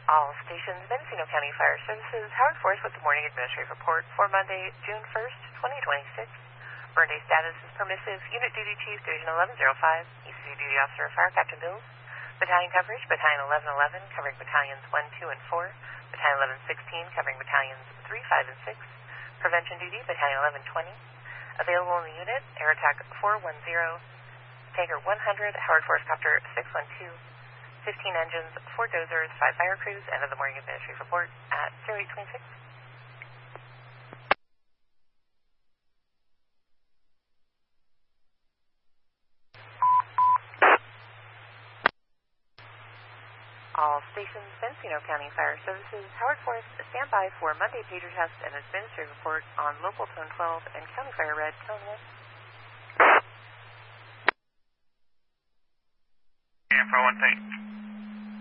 All stations, Mendocino County Fire Services, Howard Forest with the morning administrative report for Monday, June 1st, 2026. Burn day status is permissive. Unit Duty Chief, Division 1105. ECC Duty Officer, Fire Captain Bills. Battalion coverage, Battalion 1111, covering Battalions 1, 2, and 4. Battalion 1116, covering Battalions 3, 5, and 6. Prevention duty, Battalion 1120. Available in the unit, Air Attack 410, Tanker 100, Howard Forest Copter 612. 15 engines, 4 dozers, 5 fire crews. End of the morning administrative report at 0826. All stations, Mendocino County Fire Services, Howard Forest, stand by for Monday pager test and administrative report on local tone 12 and County Fire Red tone 1. And for 1 thing.